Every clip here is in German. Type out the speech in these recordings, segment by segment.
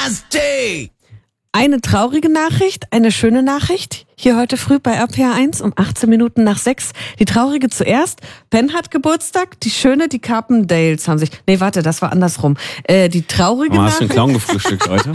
nasty. Eine traurige Nachricht, eine schöne Nachricht. Hier heute früh bei RPR1 um 18 Minuten nach 6. Die traurige zuerst. Ben hat Geburtstag, die schöne, die Carpendales haben sich... Nee, warte, das war andersrum. Die traurige Nachricht... Hast du einen Clown gefrühstückt heute?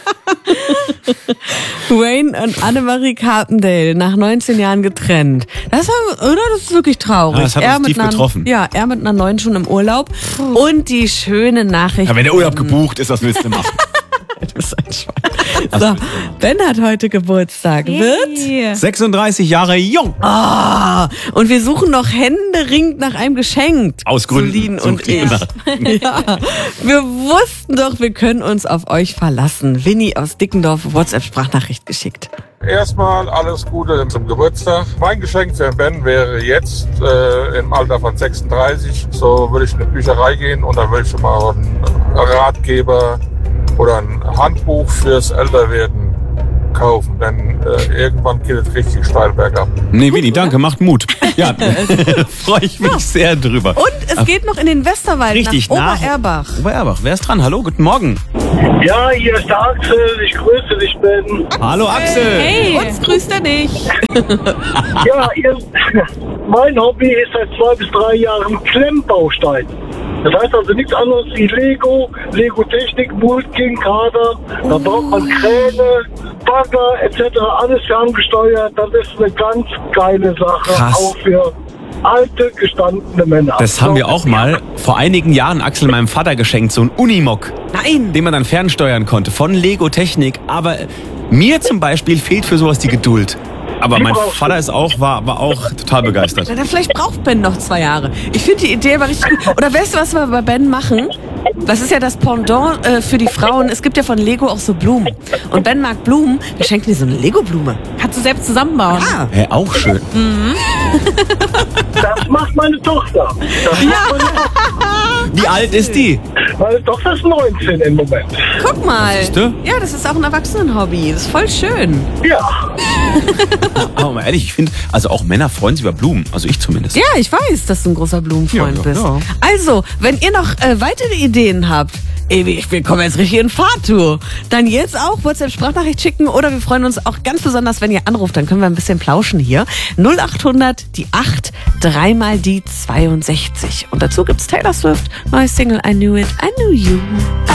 Wayne und Annemarie Carpendale nach 19 Jahren getrennt. Das ist wirklich traurig. Ja, das hat uns tief getroffen. Ja, er mit einer neuen schon im Urlaub. Und die schöne Nachricht... Ja, wenn der Urlaub gebucht ist, was willst du machen? Du bist ein Schwein. So, Ben hat heute Geburtstag. Wird 36 Jahre jung. Und wir suchen noch händeringend nach einem Geschenk. Aus Gründen. Solin und ich. Ja. Wir wussten doch, wir können uns auf euch verlassen. Winnie aus Dickendorf, WhatsApp-Sprachnachricht geschickt. Erstmal alles Gute zum Geburtstag. Mein Geschenk für Ben wäre jetzt im Alter von 36. So würde ich in eine Bücherei gehen und dann würde ich schon mal einen Ratgeber oder ein Handbuch fürs Älterwerden kaufen, denn irgendwann geht es richtig steil bergab. Nee, Winnie, danke, macht Mut. Ja, freue ich mich sehr drüber. Und es geht noch in den Westerwald, richtig, nach Obererbach. Obererbach, wer ist dran? Hallo, guten Morgen. Ja, hier ist der Axel, ich grüße dich, Ben. Hallo Axel. Hey, uns grüßt er nicht. Ja, mein Hobby ist seit 2 bis 3 Jahren Klemmbaustein. Das heißt also nichts anderes wie Lego-Technik, Mulking, Kader. Da braucht man Kräne, Bagger etc. Alles ferngesteuert. Das ist eine ganz geile Sache. Krass. Auch für alte, gestandene Männer. Das haben wir auch mal vor einigen Jahren Axel meinem Vater geschenkt, so ein Unimog. Nein. Den man dann fernsteuern konnte von Lego Technik. Aber mir zum Beispiel fehlt für sowas die Geduld. Aber mein Vater war auch total begeistert. Na, vielleicht braucht Ben noch 2 Jahre. Ich finde die Idee aber richtig gut. Oder weißt du, was wir bei Ben machen? Das ist ja das Pendant für die Frauen. Es gibt ja von Lego auch so Blumen. Und Ben mag Blumen, wir schenken dir so eine Lego-Blume. Kannst du selbst zusammenbauen. Ah. Ja, auch schön. Das macht meine Tochter. Wie alt ist die? Meine Tochter ist 19 im Moment. Guck mal. Siehste? Ja, das ist auch ein Erwachsenen-Hobby. Das ist voll schön. Ja. Aber mal ehrlich, ich finde, also auch Männer freuen sich über Blumen. Also ich zumindest. Ja, ich weiß, dass du ein großer Blumenfreund Ja, bist. ja. Also, wenn ihr noch weitere Ideen habt, wir kommen jetzt richtig in Fahrtour, dann jetzt auch WhatsApp-Sprachnachricht schicken oder wir freuen uns auch ganz besonders, wenn ihr anruft, dann können wir ein bisschen plauschen hier. 0800 die 8, 3 mal die 62. Und dazu gibt's Taylor Swift, neue Single I Knew It, I Knew You.